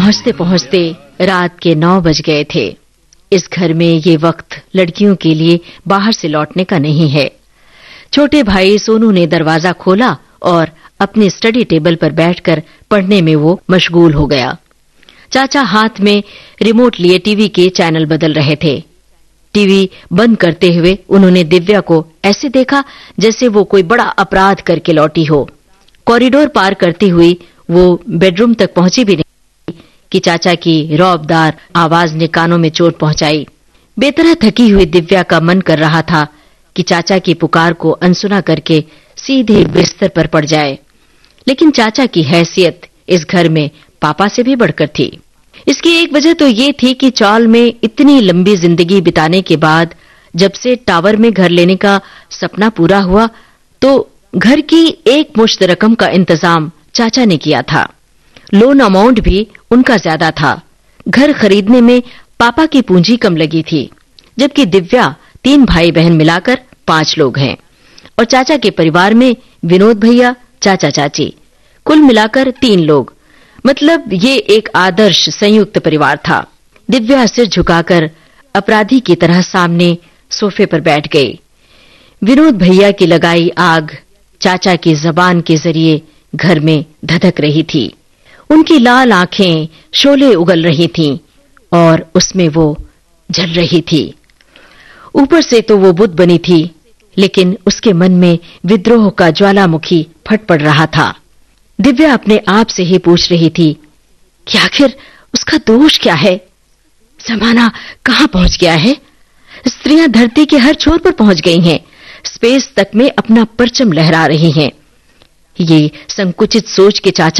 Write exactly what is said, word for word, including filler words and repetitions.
पहुंचते पहुंचते रात के नौ बज गए थे। इस घर में ये वक्त लड़कियों के लिए बाहर से लौटने का नहीं है। छोटे भाई सोनू ने दरवाजा खोला और अपनी स्टडी टेबल पर बैठकर पढ़ने में वो मशगूल हो गया। चाचा हाथ में रिमोट लिए टीवी के चैनल बदल रहे थे। टीवी बंद करते हुए उन्होंने दिव्या को ऐसे देखा जैसे वो कोई बड़ा अपराध करके लौटी हो। कॉरिडोर पार करती हुई वो बेडरूम तक पहुंची भी नहीं कि चाचा की रौबदार आवाज ने कानों में चोट पहुंचाई। बेतरह थकी हुई दिव्या का मन कर रहा था कि चाचा की पुकार को अनसुना करके सीधे बिस्तर पर पड़ जाए, लेकिन चाचा की हैसियत इस घर में पापा से भी बढ़कर थी। इसकी एक वजह तो ये थी कि चौल में इतनी लंबी जिंदगी बिताने के बाद जब से टावर में घर लेने का सपना पूरा हुआ तो घर की एक मुश्त रकम का इंतजाम चाचा ने किया था। लोन अमाउंट भी उनका ज्यादा था। घर खरीदने में पापा की पूंजी कम लगी थी, जबकि दिव्या तीन भाई बहन मिलाकर पांच लोग हैं और चाचा के परिवार में विनोद भैया, चाचा चाची, कुल मिलाकर तीन लोग। मतलब ये एक आदर्श संयुक्त परिवार था। दिव्या सिर झुकाकर अपराधी की तरह सामने सोफे पर बैठ गई। विनोद भैया की लगाई आग चाचा की जबान के जरिए घर में धधक रही थी। उनकी लाल आंखें शोले उगल रही थीं और उसमें वो जल रही थी। ऊपर से तो वो बुद्ध बनी थी, लेकिन उसके मन में विद्रोह का ज्वालामुखी फट पड़ रहा था। दिव्या अपने आप से ही पूछ रही थी कि आखिर उसका दोष क्या है? जमाना कहां पहुंच गया है? स्त्रियां धरती के हर छोर पर पहुंच गई हैं, स्पेस तक में अपना परचम लहरा रही हैं। ये संकुचित सोच के चाचा